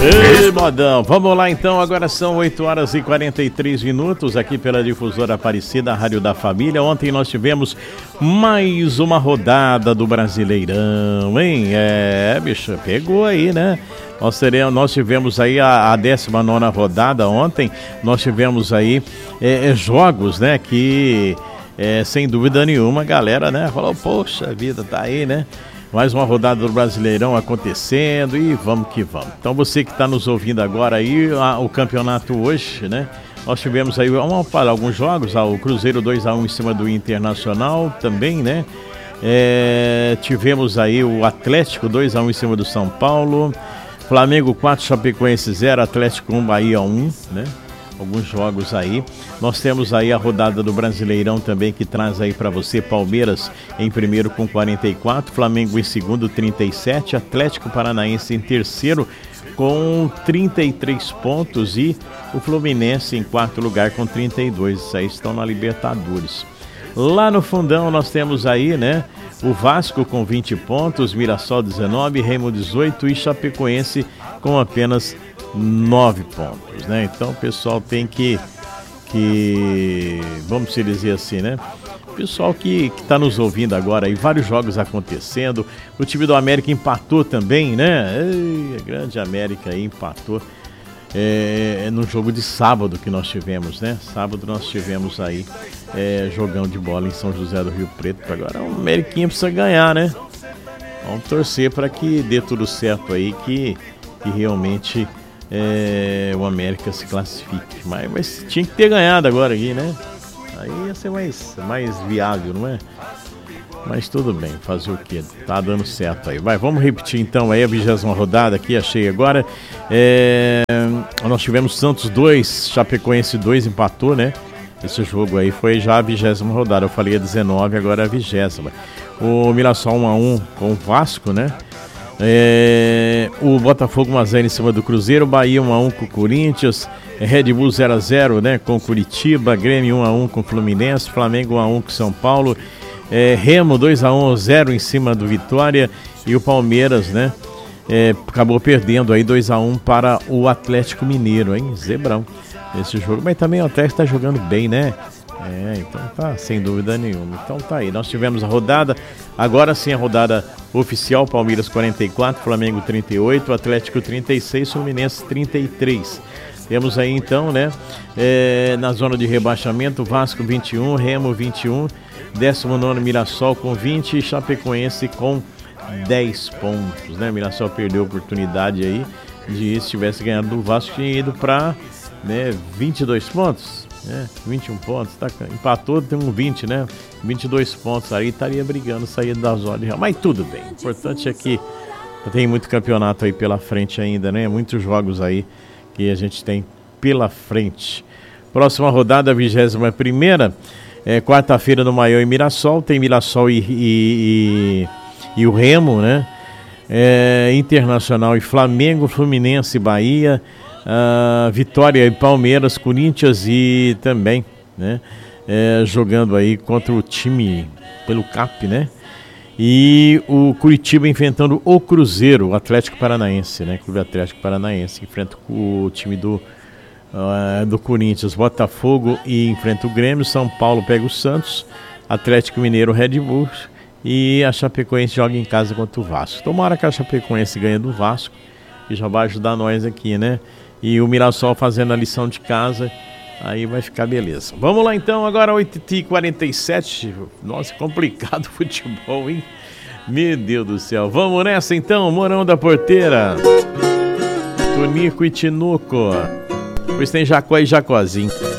Ei, modão, vamos lá então, agora são 8 horas e 43 minutos aqui pela Difusora Aparecida, a Rádio da Família. Ontem nós tivemos mais uma rodada do Brasileirão, hein? Bicho, pegou aí, né? Nós tivemos aí a 19ª rodada ontem, nós tivemos aí jogos, né, que sem dúvida nenhuma a galera, né, falou, poxa vida, tá aí, né? Mais uma rodada do Brasileirão acontecendo e vamos que vamos. Então você que está nos ouvindo agora aí, o campeonato hoje, né? Nós tivemos aí, vamos falar alguns jogos, o Cruzeiro 2-1 em cima do Internacional também, né? Tivemos aí o Atlético 2-1 em cima do São Paulo, Flamengo 4, Chapecoense 0, Atlético 1, Bahia 1, né? Alguns jogos aí. Nós temos aí a rodada do Brasileirão também, que traz aí para você Palmeiras em primeiro com 44, Flamengo em segundo 37, Atlético Paranaense em terceiro com 33 pontos e o Fluminense em quarto lugar com 32. Isso aí estão na Libertadores. Lá no fundão nós temos aí, né, o Vasco com 20 pontos, Mirassol 19, Remo 18 e Chapecoense com apenas 9 pontos, né? Então o pessoal tem que vamos dizer assim, né? O pessoal que está nos ouvindo agora aí, vários jogos acontecendo. O time do América empatou também, né? A grande América aí empatou no jogo de sábado que nós tivemos, né? Sábado nós tivemos aí jogão de bola em São José do Rio Preto. Agora o Ameriquinha precisa ganhar, né? Vamos torcer para que dê tudo certo aí, que realmente o América se classifique. Mas tinha que ter ganhado agora aqui, né? Aí ia ser mais viável, não é? Mas tudo bem, fazer o quê? Tá dando certo aí. Vamos repetir então aí a 20ª rodada aqui, achei agora. Nós tivemos Santos 2, Chapecoense 2, empatou, né? Esse jogo aí foi já a 20ª rodada. Eu falei a 19, agora a 20ª. O Mirassol 1-1 com o Vasco, né? O Botafogo 1-0 em cima do Cruzeiro, Bahia 1-1 com o Corinthians, Red Bull 0-0, né, com Curitiba, Grêmio 1-1 com o Fluminense, Flamengo 1-1 com São Paulo, Remo 2-1 em cima do Vitória e o Palmeiras, né, acabou perdendo aí 2-1 para o Atlético Mineiro, hein, Zebrão, esse jogo, mas também o Atlético está jogando bem, né? Então tá, sem dúvida nenhuma. Então tá aí, nós tivemos a rodada, agora sim a rodada oficial, Palmeiras 44, Flamengo 38, Atlético 36, Fluminense 33. Temos aí então, né, na zona de rebaixamento, Vasco 21, Remo 21, 19º Mirassol com 20 e Chapecoense com 10 pontos, né? Mirassol perdeu a oportunidade aí de, se tivesse ganhado do Vasco, tinha ido para, né, 22 pontos. 21 pontos, empatou, tem um 20, né? 22 pontos, aí estaria brigando, sair da zona de real. Mas tudo bem, o importante é que tem muito campeonato aí pela frente ainda, né? Muitos jogos aí que a gente tem pela frente. Próxima rodada, 21ª, quarta-feira no Maior e Mirassol, tem Mirassol e o Remo, né? Internacional e Flamengo, Fluminense e Bahia, Vitória e Palmeiras, Corinthians e também, né, jogando aí contra o time pelo CAP, né? E o Curitiba enfrentando o Cruzeiro, o Atlético Paranaense, né? Clube Atlético Paranaense enfrenta o time do Corinthians, Botafogo e enfrenta o Grêmio, São Paulo pega o Santos, Atlético Mineiro, Red Bull e a Chapecoense joga em casa contra o Vasco. Tomara que a Chapecoense ganhe do Vasco, que já vai ajudar nós aqui, né? E o Mirassol fazendo a lição de casa, aí vai ficar beleza. Vamos lá então, agora 8h47. Nossa, complicado o futebol, hein? Meu Deus do céu. Vamos nessa então, Morão da Porteira, Tonico e Tinoco. Depois tem Jacó e Jacozinho.